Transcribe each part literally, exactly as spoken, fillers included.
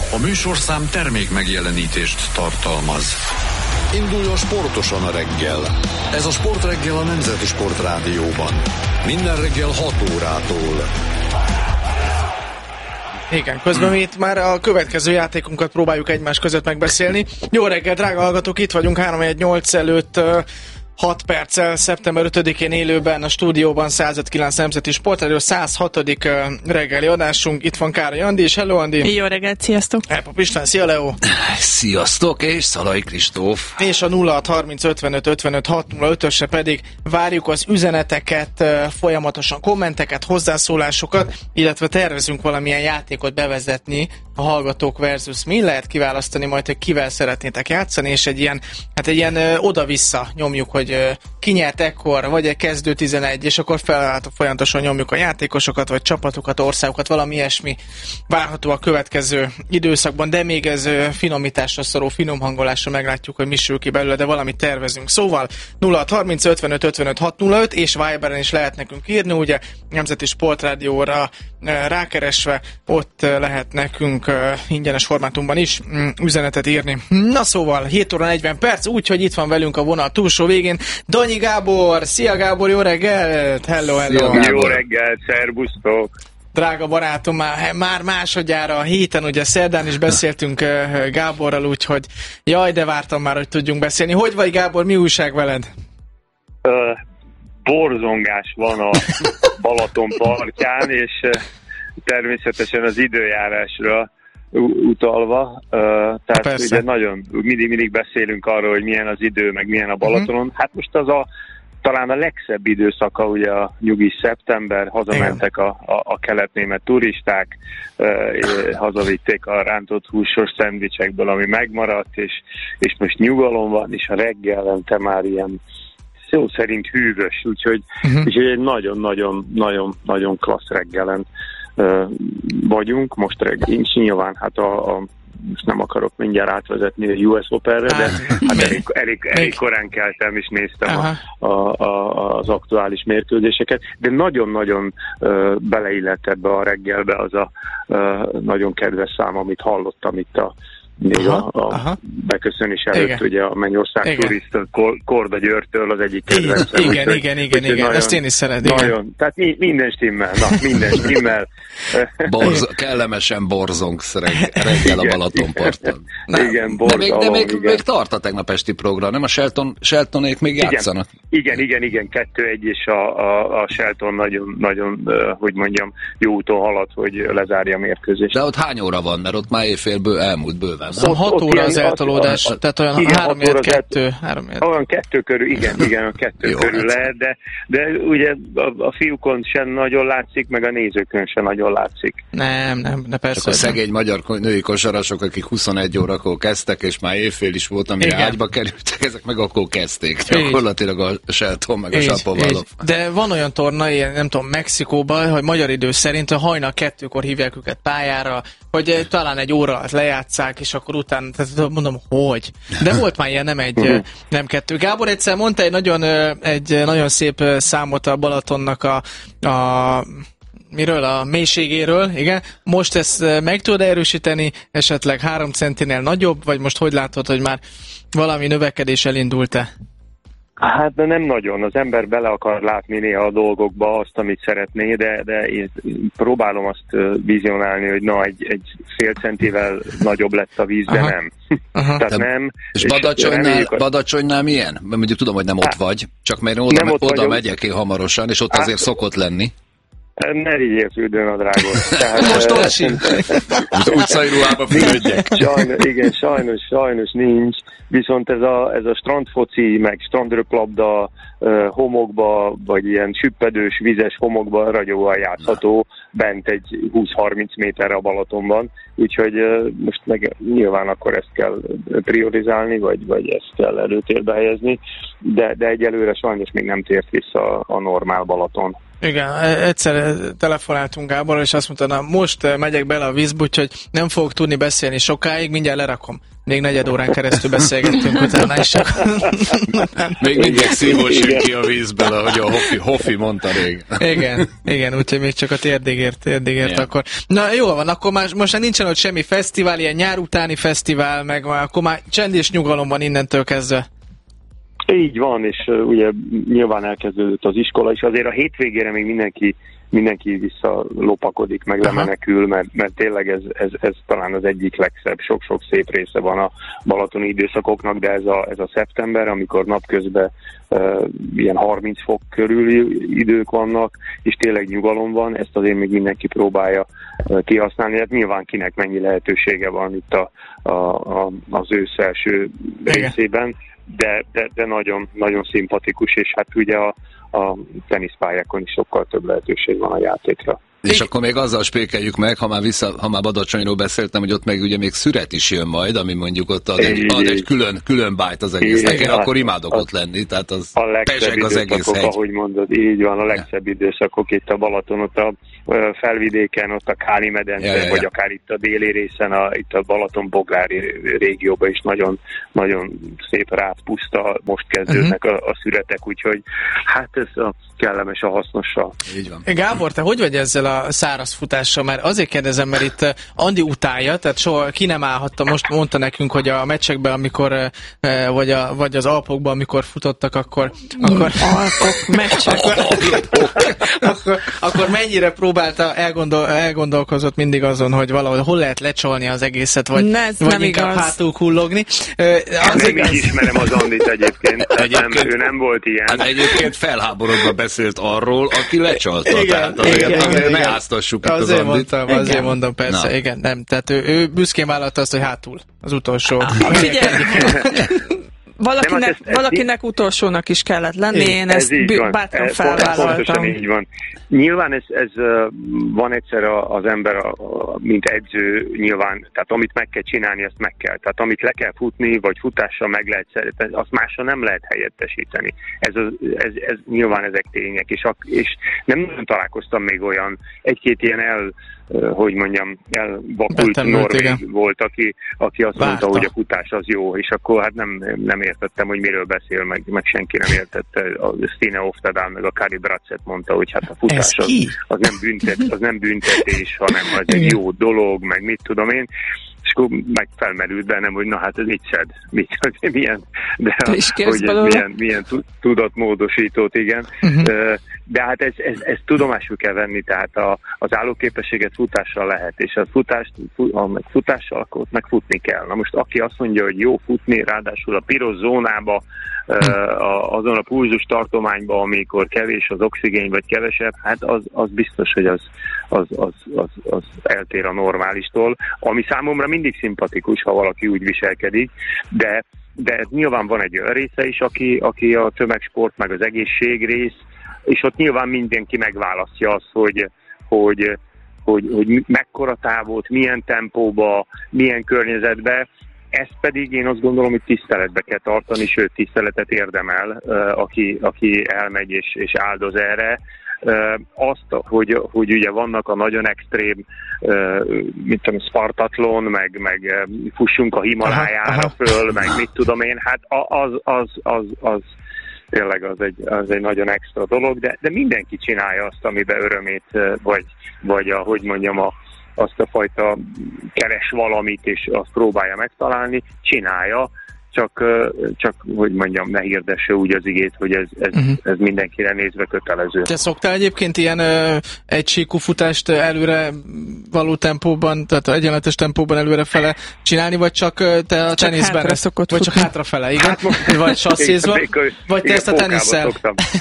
A műsorszám termék megjelenítést tartalmaz. Induljon sportosan a reggel. Ez a Sportreggel a Nemzeti Sportrádióban. Minden reggel hat órától. Igen, közben mi itt már a következő játékunkat próbáljuk egymás között megbeszélni. Jó reggel, drága hallgatók, itt vagyunk három egy nyolc előtt hat perccel, szeptember ötödikén élőben a stúdióban százöt kilenc Nemzeti Sportrádió száz hatodik reggeli adásunk. Itt van Károly Andi és hello Andi. Jó reggelt, sziasztok. Elpap István, szia Leo. Sziasztok, és Szalai Kristóf. És a nulla hat harminc ötvenöt ötvenöt hat nulla ötösre pedig várjuk az üzeneteket, folyamatosan kommenteket, hozzászólásokat, illetve tervezünk valamilyen játékot bevezetni, a hallgatók versus mi, lehet kiválasztani majd, hogy kivel szeretnétek játszani, és egy ilyen, hát egy ilyen ö, oda-vissza nyomjuk, hogy ö, ki nyert ekkor, vagy egy kezdő tizenegy, és akkor felállítok, folyamatosan nyomjuk a játékosokat, vagy csapatokat, országokat, valami ilyesmi várható a következő időszakban, de még ez ö, finomításra szorul, finom hangolásra meglátjuk, hogy mi sül ki belőle, de valamit tervezünk. Szóval nulla hat harminc ötvenöt ötvenöt hat nulla öt, és Viberen is lehet nekünk írni, ugye Nemzeti Sportrádióra ö, rákeresve, ott ö, lehet nekünk ingyenes formátumban is üzenetet írni. Na szóval, hét óra negyven perc, úgyhogy itt van velünk a vonal túlsó végén Danyi Gábor. Szia Gábor, jó reggelt! Hello, hello! Szia, jó reggelt, szervusztok! Drága barátom, már, már másodjára a héten, ugye szerdán is beszéltünk Gáborral, úgyhogy jaj, de vártam már, hogy tudjunk beszélni. Hogy vagy Gábor, mi újság veled? Uh, borzongás van a Balaton partján, és természetesen az időjárásra utalva, uh, tehát persze. Ugye nagyon, mindig-mindig beszélünk arról, hogy milyen az idő, meg milyen a Balatonon. Uh-huh. Hát most az a talán a legszebb időszaka, ugye a nyugis szeptember, hazamentek a, a, a kelet-német turisták, uh, hazavitték a rántott húsos szendvicsekből, ami megmaradt, és, és most nyugalom van, és a reggelente már ilyen szó szerint hűvös, úgyhogy, uh-huh. úgyhogy egy nagyon-nagyon-nagyon klassz reggelen uh, vagyunk. Most reggel, nyilván hát a, a most nem akarok mindjárt átvezetni a U S Openre, de hát elég, elég, elég korán keltem és néztem a, a, a, az aktuális mérkőzéseket, de nagyon-nagyon uh, beleillett ebbe a reggelbe az a uh, nagyon kedves szám, amit hallottam itt a még aha, a, a beköszönés előtt, igen. Ugye a Mennyország turista Korda Györgytől az egyik kedvencem. Igen, úgy, igen, igen, igen, nagyon, ezt én is szeretem. Nagyon, tehát mi, minden stimmel, na, minden stimmel. Borz, kellemesen borzongsz reggel a Balatonparton. Igen, borzalom. De, még, de még, még tart a tegnap esti program, nem? A Shelton, Sheltonék még igen, játszanak? Igen, igen, igen, kettő egy, és a, a, a Shelton nagyon, nagyon, hogy mondjam, jó úton halad, hogy lezárja a mérkőzést. De ott hány óra van, mert ott már éjfélből elmúlt bőven. Szóval hat óra az eltolódás, tehát olyan három kettő. Olyan kettő körül, igen, igen, a kettő jó, körül lehet, de, de ugye a, a fiúkon sem nagyon látszik, meg a nézőkön sem nagyon látszik. Nem, nem, de persze. Csak a szegény magyar női kosarasok, akik huszonegy órakor kezdtek, és már évfél is volt, amire igen. ágyba kerültek, ezek meg akkor kezdték. Gyakorlatilag a Shelton, meg a Shapovalov. De van olyan torna, ilyen, nem tudom, Mexikóban, hogy magyar idő szerint a hajnal kettőkor hívják őket pályára, hogy talán egy óra alatt lejátszák, és akkor utána, tehát mondom, hogy. De volt már ilyen, nem egy, nem kettő. Gábor egyszer mondta egy nagyon, egy nagyon szép számot a Balatonnak a, a miről? A mélységéről, igen. Most ezt meg tudod erősíteni, esetleg három centinél nagyobb, vagy most hogy látod, hogy már valami növekedés elindult-e? Hát de nem nagyon. Az ember bele akar látni néha a dolgokba azt, amit szeretné, de, de én próbálom azt vizionálni, hogy na, egy, egy fél centivel nagyobb lett a víz, de aha. nem. Aha. Tehát nem. És, és Badacsonynál, a... Badacsonynál milyen? Mondjuk tudom, hogy nem ott vagy, csak mert oda, me- oda megyek én hamarosan, és ott hát, azért szokott lenni. Ne vigyél fürdőnadrágot. Tehát, most ott sincs. Az utcai ruhába fürödjek. Sajnos, igen, sajnos, sajnos nincs. Viszont ez a, ez a strandfoci, meg strandröplabda uh, homokba, vagy ilyen süppedős, vizes homokba ragyóval játszható bent egy húsz-harminc méterre a Balatonban. Úgyhogy uh, most meg nyilván akkor ezt kell priorizálni, vagy, vagy ezt kell előtérbe helyezni, de, de egyelőre sajnos még nem tért vissza a normál Balaton. Igen, egyszer telefonáltunk Gáborral, és azt mondta, na most megyek bele a vízbe, úgyhogy nem fogok tudni beszélni sokáig, mindjárt lerakom. Még negyed órán keresztül beszélgettünk utána is. Még mindig szívósünk ki a vízből, ahogy a Hoffi, Hoffi mondta rég. Igen, igen, úgyhogy még csak a térdigért, térdigért akkor. Na jó van, akkor már, most már nincsen ott semmi fesztivál, ilyen nyár utáni fesztivál, meg akkor már csend és nyugalom van innentől kezdve. Így van, és uh, ugye nyilván elkezdődött az iskola, és azért a hétvégére még mindenki mindenki visszalopakodik, meg lemenekül, mert, mert tényleg ez, ez, ez talán az egyik legszebb, sok-sok szép része van a balatoni időszakoknak, de ez a, ez a szeptember, amikor napközben uh, ilyen harminc fok körüli idők vannak, és tényleg nyugalom van, ezt azért még mindenki próbálja uh, kihasználni, hát nyilván kinek mennyi lehetősége van itt a, a, a, az ősz első részében, de, de, de nagyon, nagyon szimpatikus, és hát ugye a a teniszpályákon is sokkal több lehetőség van a játékra. És akkor még azzal spékeljük meg, ha már, vissza, ha már Badacsonyról beszéltem, hogy ott meg ugye még szüret is jön majd, ami mondjuk ott ad egy, ad egy külön, külön bájt az egésznek. Én akkor imádok ott lenni, tehát az pezseg az egész hegy. Ahogy mondod, így van, a legszebb ja. időszakok itt a Balaton, ott a felvidéken, ott a Káli medence, ja, ja, ja. vagy akár itt a déli részen, a, itt a Balaton-Boglári régióban is nagyon, nagyon szép rátpuszta, most kezdődnek uh-huh. a, a szüretek, úgyhogy hát ez a kellemes a hasznossal. Így van. Gábor, te hogy vagy ezzel a száraz futással? Mert azért kérdezem, mert itt Andi utálja, tehát soha ki nem állhatta, most mondta nekünk, hogy a meccsekben, amikor, vagy, a, vagy az Alpokban, amikor futottak, akkor... akkor Alpok, meccsek. akkor, akkor mennyire próbálta, elgondol, elgondolkozott mindig azon, hogy valahol hol lehet lecsolni az egészet, vagy, ne, vagy inkább igaz. hátul kullogni. Az nem igaz. Így ismerem az Andit egyébként. egyébként nem, ő nem volt ilyen. Hát egyébként felháborodva beszélt arról, aki lecsalta. Igen, tehát azért, igen, azért igen, ne áztassuk itt azért az Andit. Mondtam, azért igen. mondom, persze, Na. igen, nem. Tehát ő, ő büszkén vállalta azt, hogy hátul, az utolsó. Figyelj! Valakinek, ez, ez valakinek így, utolsónak is kellett lenni, én ez ezt b- bátran ez felvállaltam. Pontosan így van. Nyilván ez, ez van egyszer az ember, mint edző, nyilván, tehát amit meg kell csinálni, azt meg kell. Tehát amit le kell futni, vagy futással meg lehet szeretni, azt mással nem lehet helyettesíteni. Ez, ez, ez nyilván ezek tények, és, a, és nem nagyon találkoztam még olyan, egy-két ilyen el hogy mondjam, elvakult norvég volt, aki, aki azt Várta. mondta, hogy a futás az jó, és akkor hát nem, nem értettem, hogy miről beszél, meg, meg senki nem értette. A Stine Oftedal meg a Kari Bracet mondta, hogy hát a futás az, az, nem büntet, az nem büntetés, hanem az egy jó dolog, meg mit tudom én. És akkor meg felmerült bennem, hogy na hát ez mit szed, mit, milyen, de hogy milyen, milyen tudatmódosítót, igen. Uh-huh. De hát ez, ez, ez tudomásul kell venni, tehát a, az állóképességet futással lehet, és a futást, ha meg futással, akkor meg futni kell. Na most aki azt mondja, hogy jó futni, ráadásul a piros zónába, azon a pulzus tartományban, amikor kevés az oxigény, vagy kevesebb, hát az, az biztos, hogy az, az, az, az, az eltér a normálistól, ami számomra mindig szimpatikus, ha valaki úgy viselkedik, de, de nyilván van egy olyan része is, aki, aki a tömegsport, meg az egészség rész, és ott nyilván mindenki megválasztja azt, hogy, hogy, hogy, hogy mekkora távot, milyen tempóba, milyen környezetbe. Ezt pedig én azt gondolom, hogy tiszteletbe kell tartani, sőt tiszteletet érdemel, aki, aki elmegy és, és áldoz erre. Azt, hogy, hogy ugye vannak a nagyon extrém, mit tudom, Spartatlon, meg, meg fussunk a Himalájára föl, meg mit tudom én, hát az, az, az, az tényleg az egy, az egy nagyon extra dolog, de, de mindenki csinálja azt, amiben örömét, vagy, vagy a, hogy mondjam, a azt a fajta keres valamit, és azt próbálja megtalálni, csinálja, csak, csak hogy mondjam, ne hirdesse úgy az igét, hogy ez, ez, uh-huh. ez mindenkire nézve kötelező. Te szoktál egyébként ilyen ö, egysíkú futást előre való tempóban, tehát egyenletes tempóban előrefele csinálni, vagy csak te a csak teniszben? Hátra szokott vagy futni. Csak hátrafele, igen? Hát most, vagy sasszézva? Vagy te ezt a tenisszel?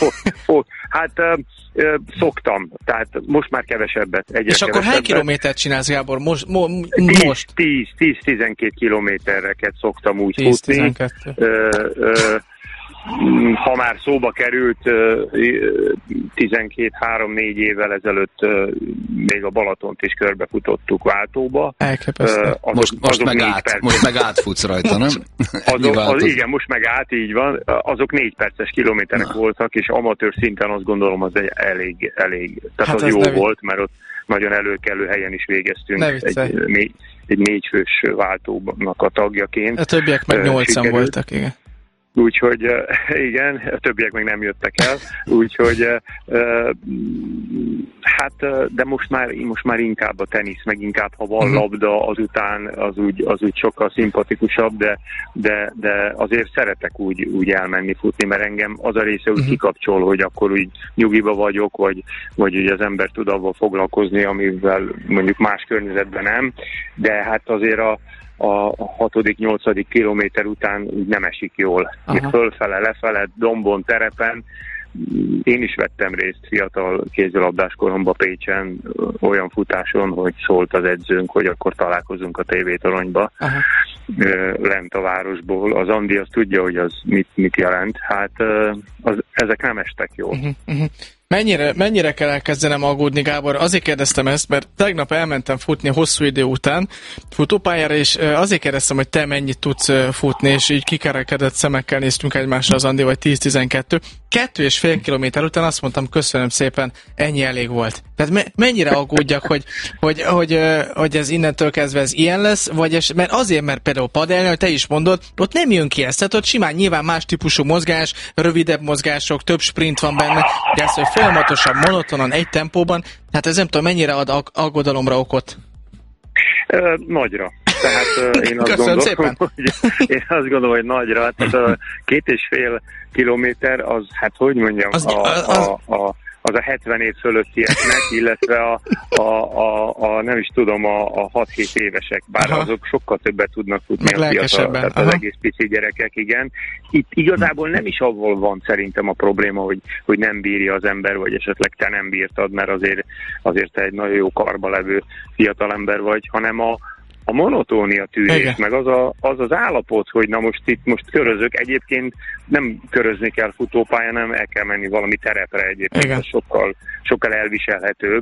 Hát ö, szoktam, tehát most már kevesebbet. És kevesebbet. Akkor hány kilométert csinálsz, Gábor? Most? Mo, most? tíz-tizenkét kilométereket szoktam úgy futni. Ö, ö, ha már szóba került, tizenkét három-négy évvel ezelőtt még a Balatont is körbefutottuk váltóba. Elképesztő. Most, most, meg át, most meg átfutsz rajta, nem? Azok, az, igen, most meg át, így van. Azok négy perces kilométerek Na. voltak, és amatőr szinten azt gondolom, az egy elég, elég. Tehát hát az jó volt, mert ott nagyon előkelő helyen is végeztünk egy, négy, egy négyfős váltónak a tagjaként. A többiek meg nyolcan voltak, igen. Úgyhogy igen, a többiek meg nem jöttek el, úgyhogy hát, de most már, most már inkább a tenisz, meg inkább, ha van labda, azután az úgy, az úgy sokkal szimpatikusabb, de, de, de azért szeretek úgy, úgy elmenni futni, mert engem az a része úgy kikapcsol, hogy akkor úgy nyugiba vagyok, vagy, vagy ugye az ember tud avval foglalkozni, amivel mondjuk más környezetben nem, de hát azért a a hatodik, nyolcadik kilométer után úgy nem esik jól. Még fölfele, lefele, dombon, terepen. Én is vettem részt fiatal kézilabdás koromban Pécsen olyan futáson, hogy szólt az edzőnk, hogy akkor találkozunk a tévétoronyba lent a városból. Az Andi azt tudja, hogy az mit, mit jelent. Hát az, ezek nem estek jól. Uh-huh, uh-huh. Mennyire, mennyire kell elkezdenem aggódni, Gábor? Azért kérdeztem ezt, mert tegnap elmentem futni hosszú idő után futópályára, és azért kérdeztem, hogy te mennyit tudsz futni, és így kikerekedett szemekkel néztünk egymásra az Andi, vagy tíz-tizenkettő. Kettő és fél kilométer után azt mondtam, köszönöm szépen, ennyi elég volt. Tehát me- mennyire aggódjak, hogy, hogy, hogy, hogy ez innentől kezdve ez ilyen lesz, vagy es, mert azért, mert például padelni, hogy te is mondod, ott nem jön ki ez. Tehát ott simán nyilván más típusú mozgás, rövidebb mozgások, több sprint van benne, de ez, hogy folyamatosan, monotonan, egy tempóban, hát ez nem tudom, mennyire ad ag- aggodalomra okot? Ö, nagyra. Tehát uh, én azt Köszönöm gondolom, szépen. hogy én azt gondolom, hogy nagyra. Tehát a két és fél kilométer az, hát hogy mondjam, az, a, az... A, a, az a hetven év fölöttieknek, illetve a, a, a, a nem is tudom, a, a hat-hét évesek, bár Aha. azok sokkal többet tudnak futni a fiatal, tehát az egész pici gyerekek, igen. Itt igazából nem is avval van szerintem a probléma, hogy, hogy nem bírja az ember, vagy esetleg te nem bírtad, mert azért, azért te egy nagyon jó karba levő fiatalember vagy, hanem a a monotónia tűrés, meg az, a, az az állapot, hogy na most itt most körözök, egyébként nem körözni kell futópályán, nem el kell menni valami terepre egyébként, ez sokkal, sokkal elviselhetőbb,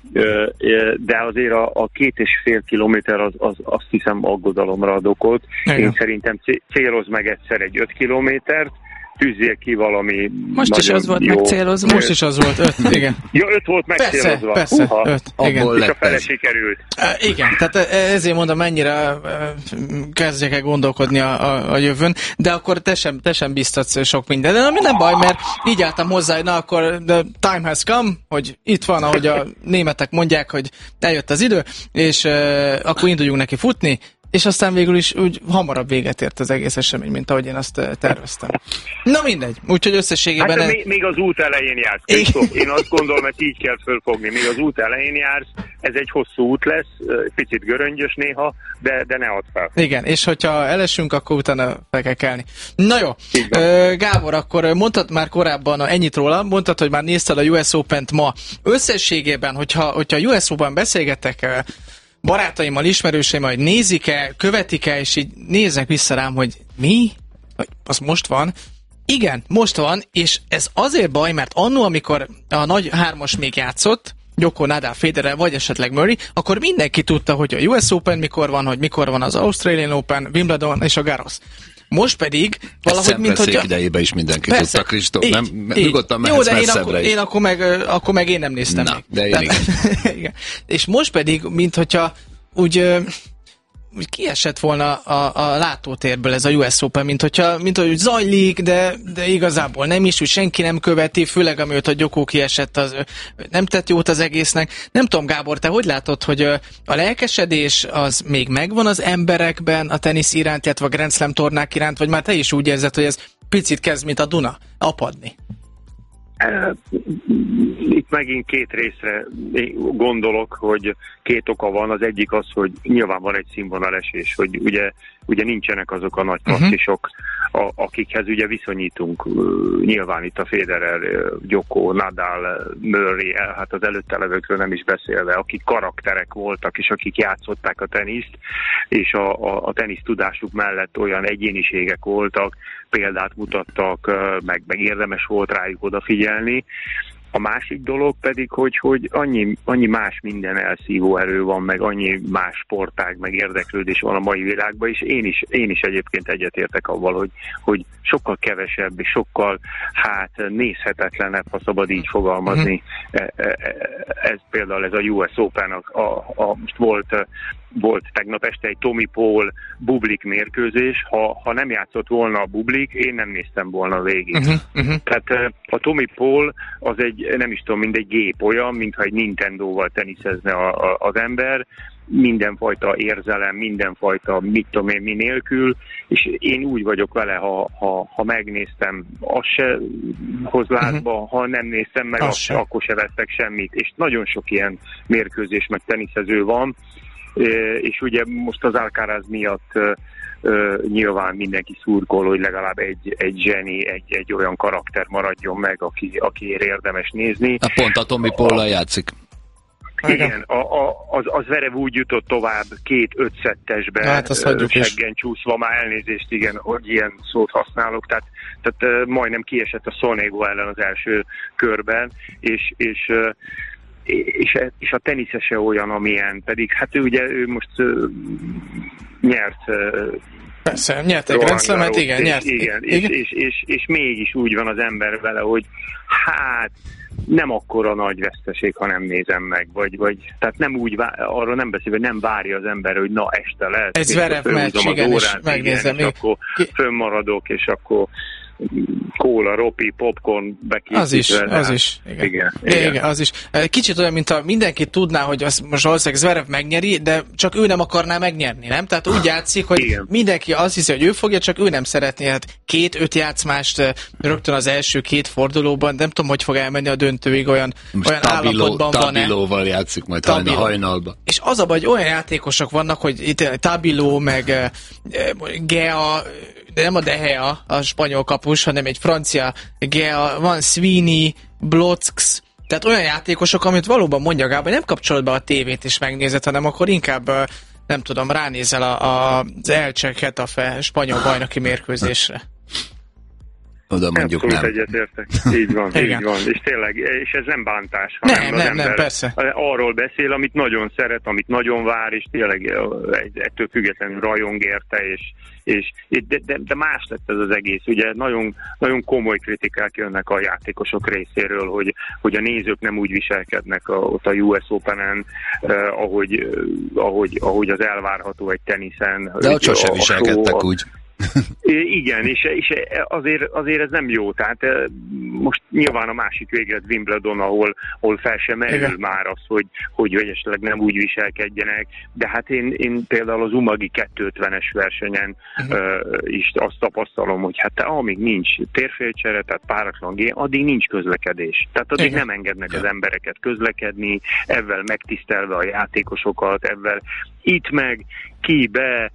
de azért a, a két és fél kilométer az, az azt hiszem aggodalomra ad okot. Én szerintem célozz meg egyszer egy öt kilométert, tűzzél ki valami. Most is az volt jó. megcélozva. Most is az volt, öt, igen. Ja, öt volt megcélozva. Persze, persze, öt, igen. És a fele sikerült. Uh, igen, tehát ezért mondom, mennyire uh, kezdjek el gondolkodni a, a, a jövőn, de akkor te sem, te sem biztatsz sok minden. De nem, nem baj, mert így álltam hozzá, hogy na akkor the time has come, hogy itt van, ahogy a németek mondják, hogy eljött az idő, és uh, akkor induljunk neki futni, és aztán végül is úgy hamarabb véget ért az egész esemény, mint ahogy én azt terveztem. Na mindegy, úgyhogy összességében... Hát még, még az út elején jársz, Krisztóf. Én azt gondolom, hogy így kell fölfogni. Még az út elején jársz, ez egy hosszú út lesz, picit göröngyös néha, de, de ne add fel. Igen, és hogyha elesünk, akkor utána fel kell kelni. Na jó, Gábor, akkor mondtad már korábban ennyit róla, mondtad, hogy már nézted a U S Opent ma. Összességében, hogyha, hogyha a U S Open beszélgetek barátaimmal, ismerőseimmel, hogy nézik-e, követik-e, és így néznek vissza rám, hogy mi? Az most van? Igen, most van, és ez azért baj, mert annó, amikor a nagy hármas még játszott, Djoko, Nadal, Federer, vagy esetleg Murray, akkor mindenki tudta, hogy a U S Open mikor van, hogy mikor van az Australian Open, Wimbledon és a Garros. Most pedig valahogy, mint hogy... A idejében is mindenki persze, tudta, Kristóf, nem? Nyugodtan mehetsz jó, de messzebbre én akkor, is. én akkor meg, akkor meg én nem néztem Na, még. de én Tehát, igen. És most pedig, mint hogyha úgy... úgy kiesett volna a, a látótérből ez a U S Open, mint hogyha, mint hogy zajlik, de, de igazából nem is, úgy senki nem követi, főleg amióta Djoko kiesett, az nem tett jót az egésznek. Nem tudom, Gábor, te hogy látod, hogy a lelkesedés az még megvan az emberekben a tenisz iránt, illetve a Grand Slam tornák iránt, vagy már te is úgy érzed, hogy ez picit kezd, mint a Duna, apadni? Itt megint két részre gondolok, hogy két oka van. Az egyik az, hogy nyilván van egy színvonalesés, hogy ugye, ugye nincsenek azok a nagy klasszisok, uh-huh. akikhez ugye viszonyítunk. Nyilván itt a Federer, Djoko, Nadal, Murray, hát az előtte levőkről nem is beszélve, akik karakterek voltak, és akik játszották a teniszt, és a, a, a tenisz tudásuk mellett olyan egyéniségek voltak, példát mutattak, meg, meg érdemes volt rájuk odafigyelni. A másik dolog pedig, hogy, hogy annyi, annyi más minden elszívó erő van, meg annyi más sportág, meg érdeklődés van a mai világban, és én is, én is egyébként egyetértek avval, hogy, hogy sokkal kevesebb, és sokkal hát nézhetetlenebb, ha szabad így fogalmazni. Ez például ez a U S Open, a, a, a, most volt volt tegnap este egy Tommy Paul Bublik mérkőzés, ha, ha nem játszott volna a Bublik, én nem néztem volna végig. Uh-huh, uh-huh. Tehát a Tommy Paul az egy, nem is tudom, mint egy gép olyan, mintha egy Nintendóval teniszezne a, a, az ember, mindenfajta érzelem, mindenfajta mit tudom én mi nélkül, és én úgy vagyok vele, ha, ha, ha megnéztem, az se hoz látba, uh-huh. ha nem néztem meg, az se. Akkor se vettek semmit, és nagyon sok ilyen mérkőzés meg teniszező van, és ugye most az Alcaraz miatt uh, nyilván mindenki szurkol, hogy legalább egy, egy zseni, egy, egy olyan karakter maradjon meg, aki, akiért érdemes nézni. Na pont a Tommy Paul-lal játszik. Igen, a, a, az, az Zverev úgy jutott tovább két ötszettesbe, hát seggen csúszva, már elnézést, igen, hogy ilyen szót használok, tehát, tehát majdnem kiesett a Sonego ellen az első körben, és, és És, és a tenisze se olyan, amilyen, pedig hát ő ugye ő most uh, nyert. Uh, Persze, nyert egy Grand Slamet, igen, nyert. Igen, igen. És, és, és, és mégis úgy van az ember vele, hogy hát nem akkora nagy veszteség, ha nem nézem meg, vagy, vagy tehát nem úgy, arról nem beszél, hogy nem várja az ember, hogy na este lesz. Egy Zverev meccs, igen, és megnézem. Igen, és akkor fönnmaradok, és akkor kóla, ropi, popcorn bekészítve. Az is, az is. Igen. Igen, igen. igen, az is. Kicsit olyan, mint ha mindenki tudná, hogy azt most valószínűleg Zverev megnyeri, de csak ő nem akarná megnyerni, nem? Tehát úgy játszik, hogy igen. mindenki azt hiszi, hogy ő fogja, csak ő nem szeretné. Hát két-öt játszmást rögtön az első két fordulóban, nem tudom, hogy fog elmenni a döntőig, olyan, olyan tabiló, állapotban van-e. Tabilóval játszik majd Tabiló. hajnalba. És az a baj, hogy olyan játékosok vannak, hogy itt Tabiló, meg Gea, de nem a De Gea, a spanyol kapus, hanem egy francia Gea, van Sweeney, Blockx, tehát olyan játékosok, amit valóban mondja Gábor, nem kapcsolod be a tévét és megnézed, hanem akkor inkább, nem tudom, ránézel a, a, az Elche Getafe spanyol bajnoki mérkőzésre. Oda mondjuk nem. Abszolút egyetértek. Így van, így van. És tényleg, és ez nem bántás, hanem nem, az nem, ember nem, persze. arról beszél, amit nagyon szeret, amit nagyon vár, és tényleg ettől függetlenül rajong érte, és, és de, de, de más lett ez az egész. Ugye nagyon, nagyon komoly kritikák jönnek a játékosok részéről, hogy, hogy a nézők nem úgy viselkednek a, ott a U S Openen, eh, ahogy, eh, ahogy, ahogy az elvárható egy teniszen. De ott sosem viselkedtek a, úgy. Igen, és, és azért, azért ez nem jó, tehát most nyilván a másik véglet Wimbledon, ahol, ahol fel sem merül igen. már az, hogy, hogy esetleg nem úgy viselkedjenek, de hát én, én például az Umagi kétszázötvenes versenyen uh-huh. uh, is azt tapasztalom, hogy hát amíg nincs térfélcsere, tehát páratlan gén, addig nincs közlekedés. Tehát addig igen. nem engednek az embereket közlekedni, ezzel megtisztelve a játékosokat, ezzel itt meg ki be,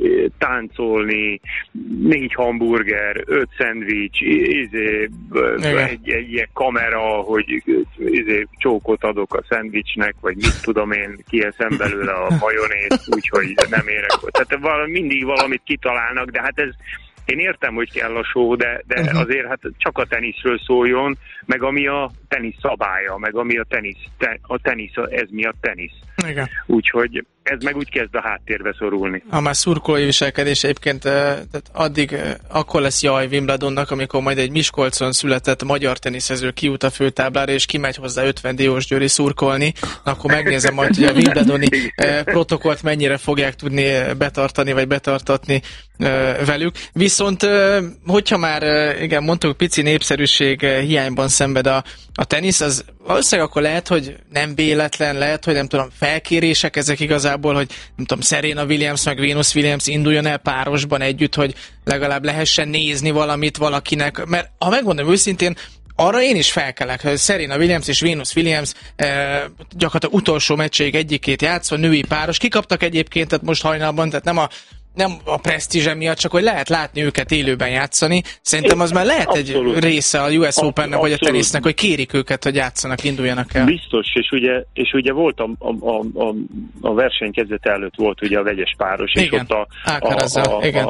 táncolni, négy hamburger, öt szendvics, izé, egy, egy ilyen kamera, hogy izé, csókot adok a szendvicsnek, vagy mit tudom én, kieszem belőle a majonézt, úgyhogy nem érek. Tehát valami, mindig valamit kitalálnak, de hát ez én értem, hogy kell a show, de, de uh-huh. azért hát csak a teniszről szóljon, meg ami a tenisz szabálya, meg ami a tenisz, te, a tenisz, ez mi a tenisz. Igen. Úgyhogy ez meg úgy kezd a háttérbe szorulni. Ha már szurkolói viselkedés egyébként, tehát addig akkor lesz jaj Wimbledonnak, amikor majd egy Miskolcon született magyar teniszező kijut a főtáblára, és kimegy hozzá ötven Diós Győri szurkolni, akkor megnézem majd, hogy a Wimbledoni protokollt mennyire fogják tudni betartani, vagy betartatni velük. Viszont, hogyha már, igen, mondtuk, pici népszerűség hiányban szenved a, a tenisz, az valószínűleg akkor lehet, hogy nem véletlen, lehet, hogy nem tudom, felkérések ezek igazából, hogy nem tudom, Serena Williams meg Venus Williams induljon el párosban együtt, hogy legalább lehessen nézni valamit valakinek, mert ha megmondom őszintén, arra én is felkelek, hogy Serena Williams és Venus Williams eh, gyakorlatilag utolsó meccséig egyikét játszva, női páros, kikaptak egyébként, tehát most hajnalban, tehát nem a nem a presztízse miatt, csak hogy lehet látni őket élőben játszani. Szerintem az már lehet abszolút. Egy része a U S Opennek vagy a tenisznek, hogy kérik őket, hogy játszanak, induljanak el. Biztos, és ugye, és ugye volt a, a, a, a verseny kezdete előtt volt ugye a vegyes páros, igen. és ott a, a, a, a, a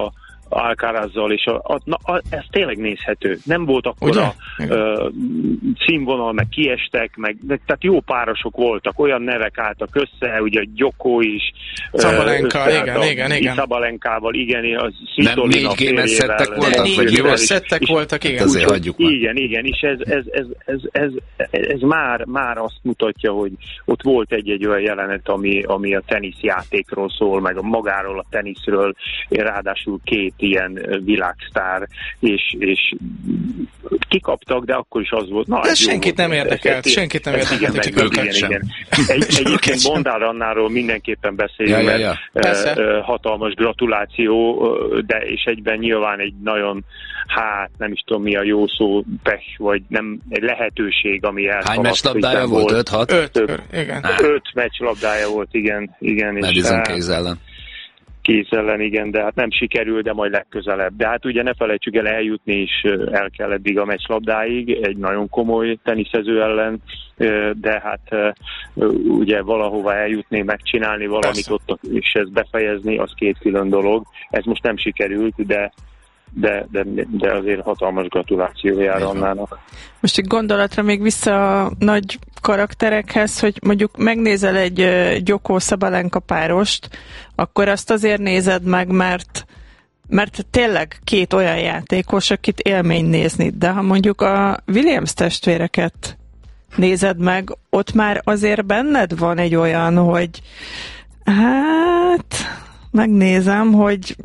Alcarazzal, és a, a, na, a, ez tényleg nézhető. Nem volt akkor a uh, színvonal, meg kiestek, meg, tehát jó párosok voltak, olyan nevek álltak össze, ugye Gyoko is. Szabalenka, igen, igen, igen. Szabalenkával, igen, az nem négy gémes szettek voltak, négy gémes szettek voltak, igen. Hát azért hagyjuk már. Igen, igen, és ez, ez, ez, ez, ez, ez már, már azt mutatja, hogy ott volt egy-egy olyan jelenet, ami, ami a teniszjátékról szól, meg a magáról a teniszről, ráadásul két ilyen világsztár, és, és kikaptak, de akkor is az volt. Na, de senkit nem érdekelt, senkit nem érdekelt, hogy kikaptak sem. Egy, egyébként Bondár Annáról mindenképpen beszélünk, ja, ja, ja. mert hatalmas gratuláció, de és egyben nyilván egy nagyon, hát nem is tudom mi a jó szó, pech, vagy nem, egy lehetőség, ami elszaladt. Hány meccslabdája volt? öt hat? öt igen. öt meccslabdája volt, igen. igen Madison Keys ellen. Keys ellen, igen, de hát nem sikerül, de majd legközelebb. De hát ugye ne felejtsük el, eljutni is el kell eddig a meccslabdáig, egy nagyon komoly teniszező ellen, de hát ugye valahova eljutni, megcsinálni valamit Persze. ott, és ezt befejezni, az két külön dolog. Ez most nem sikerült, de De, de, de azért hatalmas gratuláció jár Annának. Most egy gondolatra még vissza a nagy karakterekhez, hogy mondjuk megnézel egy Gyoko Szabalenka párost, akkor azt azért nézed meg, mert, mert tényleg két olyan játékos, akit élmény nézni. De ha mondjuk a Williams testvéreket nézed meg, ott már azért benned van egy olyan, hogy hát megnézem, hogy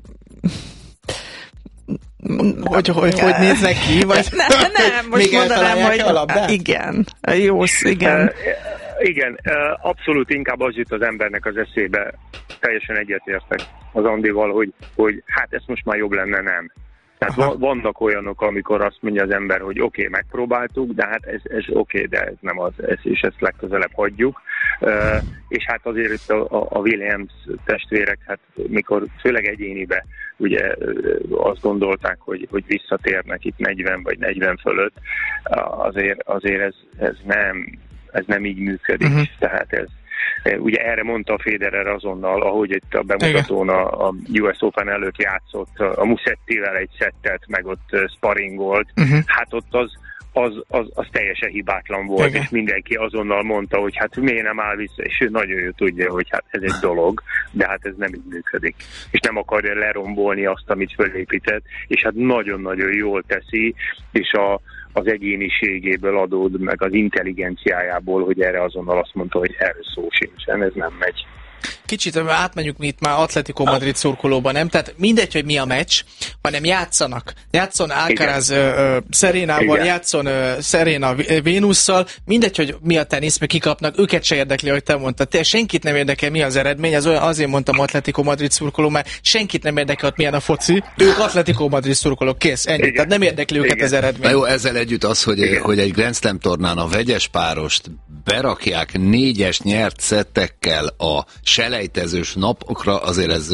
hogy hogy, hogy néznek ki, vagy ne, nem, most mondanám, hogy igen, jó, igen. Uh, igen, uh, abszolút inkább az jut az embernek az eszébe, teljesen egyetértek az Andival, hogy, hogy hát ez most már jobb lenne, nem. Tehát Aha. vannak olyanok, amikor azt mondja az ember, hogy oké, okay, megpróbáltuk, de hát ez, ez oké, okay, de ez nem az, ez, és ezt legközelebb hagyjuk. Uh, és hát azért itt a, a Williams testvérek, hát mikor főleg egyénibe ugye azt gondolták, hogy, hogy visszatérnek itt negyven vagy negyven fölött, azért, azért ez, ez, nem, ez nem így működik. Uh-huh. Tehát ez, ugye erre mondta a Federer azonnal, ahogy itt a bemutatón a, a U S Open előtt játszott a Musettivel egy szettet, meg ott sparringolt, uh-huh. hát ott az Az, az, az teljesen hibátlan volt, Igen. és mindenki azonnal mondta, hogy hát miért nem áll vissza, és ő nagyon jó tudja, hogy hát ez egy dolog, de hát ez nem így működik. És nem akarja lerombolni azt, amit fölépített, és hát nagyon-nagyon jól teszi, és a, az egyéniségéből adód, meg az intelligenciájából, hogy erre azonnal azt mondta, hogy erről szó sincsen, ez nem megy. Kicsit átmegyünk mi itt már Atletico Madrid szurkolóban, nem? Tehát mindegy, hogy mi a meccs, hanem játszanak. Játszon Alcaraz uh, Serenával, Igen. játszon uh, Serena Vénusszal, mindegy, hogy mi a tenisz, meg kikapnak, őket se érdekli, hogy te mondtad. Te, senkit nem érdekel, mi az eredmény, ez olyan, azért mondtam Atletico Madrid szurkoló, mert senkit nem érdekel, hogy milyen a foci. Ők Atletico Madrid szurkolók, kész, ennyi. Igen. Tehát nem érdekli őket Igen. az eredmény. Na jó, ezzel együtt az, hogy, hogy egy Grand Slam tornán a vegyes párost berakják négyes nyert szettekkel a selejtezős napokra, azért ez,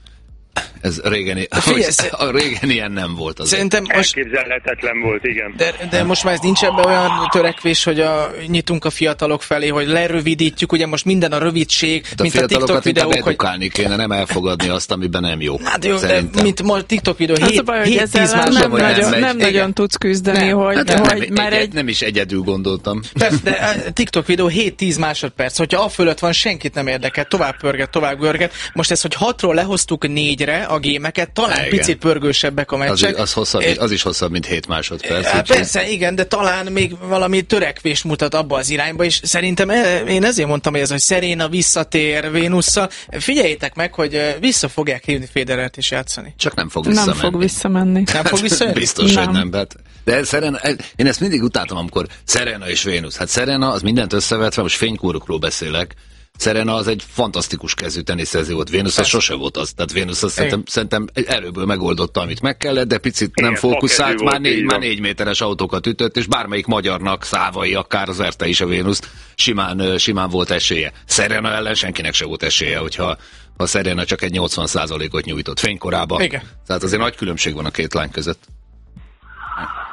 ez régen, a régen ilyen nem volt azért. Szerintem most... Elképzelhetetlen volt, igen. De, de most már ez nincs ebben olyan törekvés, hogy a, nyitunk a fiatalok felé, hogy lerövidítjük, ugye most minden a rövidség, de mint a, a TikTok videók, hogy... edukálni kéne, nem elfogadni azt, amiben nem jó. Hát jó, szerintem. De mint a TikTok videó, hét tíz másodperc. Nem, nagyon, nem, nem nagyon tudsz küzdeni, nem. hogy, hát hogy nem, már egy, egy... Nem is egyedül gondoltam. Persze, de a TikTok videó hét tíz másodperc, hogyha a fölött van, senkit nem érdekel, tovább pörget, tovább görget. Most ezt, hogy hatról lehoztuk négyre a gémeket, talán igen. picit pörgősebbek a meccsek. Az, az, hosszabb, az is hosszabb, mint hét másodperc. Hát persze, igen, de talán még valami törekvést mutat abba az irányba, és szerintem én ezért mondtam, hogy ez, hogy Serena visszatér Vénusszal. Figyeljétek meg, hogy vissza fogják hívni Federert is játszani. Csak nem fog visszamenni. Nem fog visszamenni. Nem fog visszamenni? Biztos, nem. hogy nem. Bet. De Serena, én ezt mindig utáltam, amikor Serena és Vénusz. Hát Serena az mindent összevetve, most fénykúrokról beszélek, Serena az egy fantasztikus kezű teniszező volt, Vénusz az sose volt az, tehát Vénusz az szerintem, szerintem erőből megoldotta, amit meg kellett, de picit igen, nem fókuszált, már négy, már négy méteres autókat ütött, és bármelyik magyarnak, Szávai, akár az Erte is a Vénusz, simán, simán volt esélye. Serena ellen senkinek se volt esélye, hogyha a Serena csak egy nyolcvan százalékot nyújtott fénykorában. Igen. Tehát azért nagy különbség van a két lány között.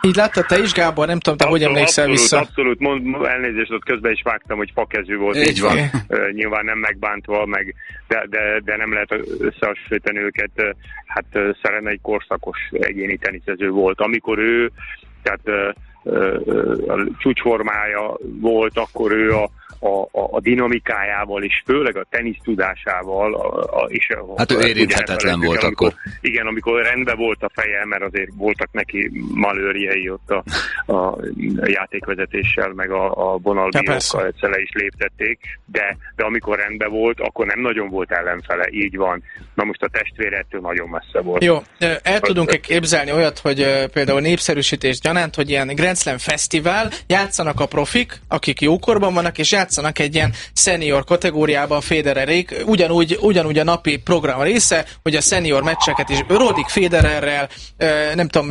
Így láttad te is, Gábor? Nem tudom, te abszolút, hogy emlékszel abszolút, vissza? Abszolút, mond, elnézést, ott közben is vágtam, hogy fakezű volt. Így van. Uh, nyilván nem megbántva, meg, de, de, de nem lehet összehasonlítani őket. Uh, hát uh, Serena egy korszakos egyéni teniszező volt. Amikor ő, tehát uh, uh, a csúcsformája volt, akkor ő a A, a, a dinamikájával és főleg a tenisz tudásával a, a, és a, hát ő érinthetetlen volt el, amikor, akkor. Igen, amikor rendben volt a feje, mert azért voltak neki malőrjei ott a, a játékvezetéssel, meg a, a vonalbírókkal egyszer le is léptették, de, de amikor rendben volt, akkor nem nagyon volt ellenfele, így van. Na most a testvére ettől nagyon messze volt. Jó, el tudunk-e képzelni olyat, hogy például népszerűsítés gyanánt, hogy ilyen Grand Slam fesztivál, játszanak a profik, akik jókorban vannak, és játszanak egy ilyen senior kategóriában Federerék, ugyanúgy, ugyanúgy a napi program része, hogy a senior meccseket is Rodik Federerrel, nem tudom,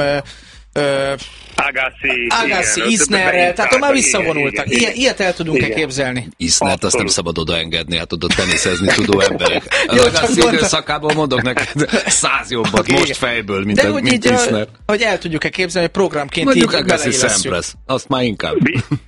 Agassi, Agassi, Isnerrel, tehát már visszavonultak. Igen, igen. Ilyet el tudunk-e képzelni? Isnert azt nem szabad odaengedni, hát oda teniszezni tudó emberek. Az Agassi időszakából mondok neked száz jobbat okay, most fejből, mint, de a, mint így, Isner. Hogy el tudjuk-e képzelni, hogy programként mondjuk így beleillesszük. Azt már inkább.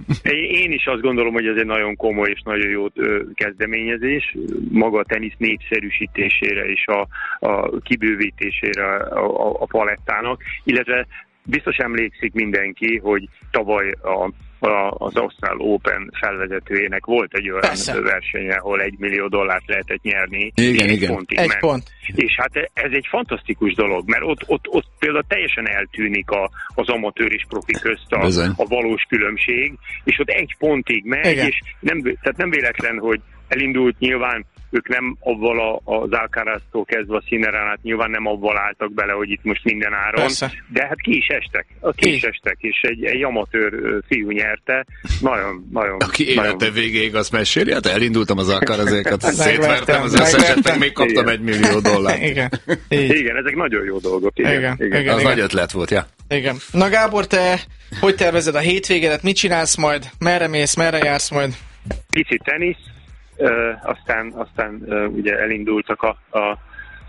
Én is azt gondolom, hogy ez egy nagyon komoly és nagyon jó kezdeményezés. Maga a tenisz népszerűsítésére és a, a kibővítésére a, a, a palettának, illetve biztos emlékszik mindenki, hogy tavaly a, a, az Ausztrál Open felvezetőjének volt egy olyan Persze. versenye, ahol egy millió dollárt lehetett nyerni. Igen, egy igen. Pontig egy ment. Pont. És hát ez egy fantasztikus dolog, mert ott, ott, ott például teljesen eltűnik a, az amatőr és profi közt a, a valós különbség, és ott egy pontig megy, igen. és nem, tehát nem véletlen, hogy elindult nyilván, ők nem avval a, az Alcaraztól kezdve a Sinneránát nyilván nem avval álltak bele, hogy itt most minden áron, Persze. de hát ki is estek, ki is estek, és egy, egy amatőr fiú nyerte, nagyon, nagyon... Aki élete végéig azt meséli, hát elindultam az Alcarazékat, szétvertem az összeset, meg még kaptam igen. egy millió dollárt. Igen. igen, ezek nagyon jó dolgok. Igen, igen. igen. igen. Az igen. nagy ötlet volt, ja. Igen. Na Gábor, te hogy tervezed a hétvégédet, mit csinálsz majd, merre mész, merre jársz majd? Kicsit tenisz, Uh, aztán, aztán uh, ugye elindultak a, a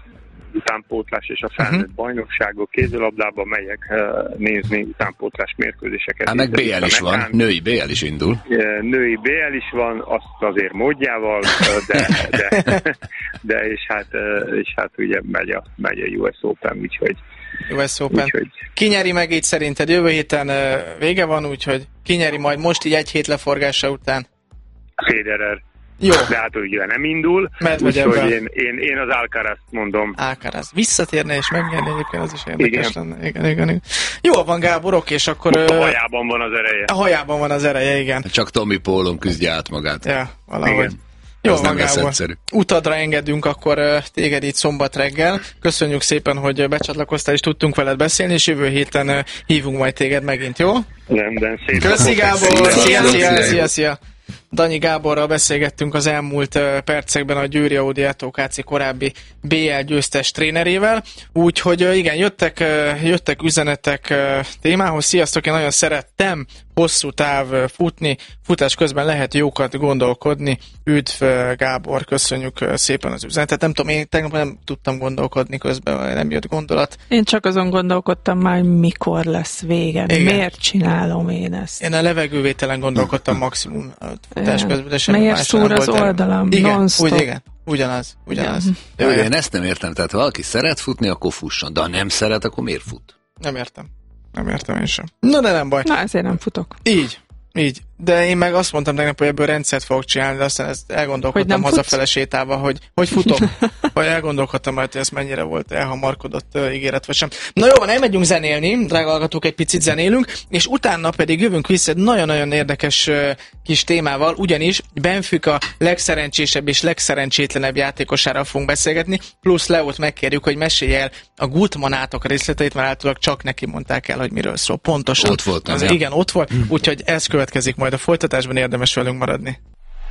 utánpótlás és a felnőtt uh-huh. bajnokságok, kézilabdában megyek uh, nézni utánpótlás mérkőzéseket. Hát meg bé el is van, női bé el is indul. Uh, női bé el is van, azt azért módjával, uh, de, de, de és, hát, uh, és hát ugye megy a, megy a u es Open, úgyhogy u es Open. Úgyhogy... Ki nyeri meg így szerinted? Jövő héten uh, vége van, úgyhogy ki nyeri majd most így egy hét leforgása után? Federer. Jó. De hát ugye nem indul, úgyhogy én, én, én az Alcarazt mondom. Alcaraz. Visszatérne és megnyerni egyébként, az is érdekes igen. lenne. Igen, igen, igen. Jól van, Gáborok, és akkor... A hajában van az ereje. A hajában van az ereje, igen. Csak Tommy Pólon küzdje át magát. Ja, valahogy. Jó van, Gábor. Utadra engedünk akkor uh, téged itt szombat reggel. Köszönjük szépen, hogy becsatlakoztál, és tudtunk veled beszélni, és jövő héten uh, hívunk majd téged megint, jó? Rendben, szép. Köszi, Gábor! Szia, szia, szia, szia! Danyi Gáborral beszélgettünk az elmúlt uh, percekben a Győri Audi Ato ká cé korábbi bé el győztes trénerével, úgyhogy uh, igen, jöttek, uh, jöttek üzenetek uh, témához. Sziasztok, én nagyon szerettem hosszú táv uh, futni, futás közben lehet jókat gondolkodni. Üdv uh, Gábor, köszönjük uh, szépen az üzenetet. Nem tudom, én tegnap nem tudtam gondolkodni közben, nem jött gondolat. Én csak azon gondolkodtam már, mikor lesz vége. Igen. Miért csinálom én ezt? Én a levegővételen gondolkodtam maximum futás közben, de semmi Miért szúr az oldalam? Igen, úgy, igen, ugyanaz, ugyanaz. Ja. Ja, én ezt nem értem, tehát ha valaki szeret futni, akkor fusson, de ha nem szeret, akkor miért fut? Nem értem. Nem értem én sem. Na, de nem baj. Na, ezért nem futok. Így, így. De én meg azt mondtam tegnap, hogy ebből rendszert fogok csinálni, de aztán ezt elgondolkodtam hazafele sétálva, hogy hogy futom. Vagy elgondolkodtam majd, hogy ez mennyire volt elhamarkodott uh, ígéret, vagy sem. Na jó van, elmegyünk zenélni, drága hallgatók, egy picit zenélünk, és utána pedig jövünk vissza egy nagyon-nagyon érdekes uh, kis témával, ugyanis Benfica legszerencsésebb és legszerencsétlenebb játékosára fogunk beszélgetni, plusz Leót megkérjük, hogy mesélje el a Gutmanátok részleteit, mert általában csak neki mondták el, hogy miről szól. Pontosan. Ott voltam, az, ja. Igen, ott volt, úgyhogy ez következik majd a folytatásban, érdemes velünk maradni.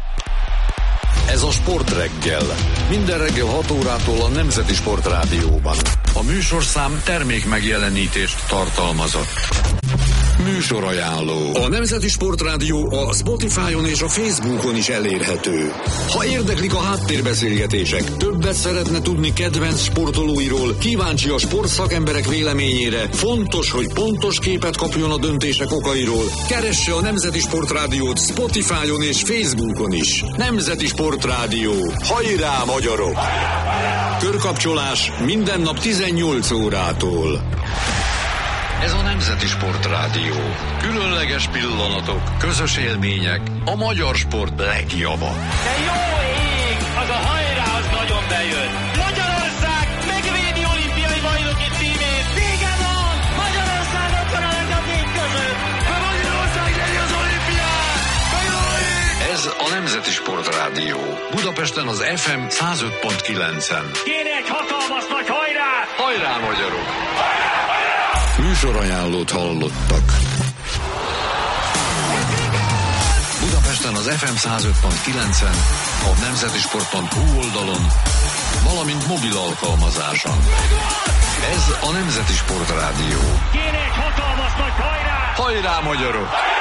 Ez a Sport Reggel. Minden reggel hat órától a Nemzeti Sportrádióban. A műsorszám termék megjelenítést tartalmazott. Műsorajánló. A Nemzeti Sportrádió a Spotify-on és a Facebookon is elérhető. Ha érdeklik a háttérbeszélgetések, többet szeretne tudni kedvenc sportolóiról, kíváncsi a sportszakemberek véleményére, fontos, hogy pontos képet kapjon a döntések okairól, keresse a Nemzeti Sportrádiót Spotify-on és Facebookon is. Nemzeti Sportrádió. Hajrá, magyarok! Körkapcsolás minden nap tizennyolc órától. Ez a Nemzeti Sportrádió. Különleges pillanatok, közös élmények, a magyar sport legjava. De jó ég! Az a hajrá, az nagyon bejön! Magyarország megvédi olimpiai bajnoki címét! Vége van! Magyarország ott van a legjobb négy között! De Magyarország nyeri az olimpiát! De jó ég! Ez a Nemzeti Sportrádió. Budapesten az ef em száz öt pont kilencen. Kéne egy hatalmas nagy hajrá! Hajrá, magyarok! Műsorajánlót hallottak. Budapesten az ef em száz öt pont kilencen, a nemzetisport pont hu oldalon, valamint mobil alkalmazáson. Ez a Nemzeti Sportrádió. Kéne egy hatalmas nagy hajrá! Hajrá, magyarok!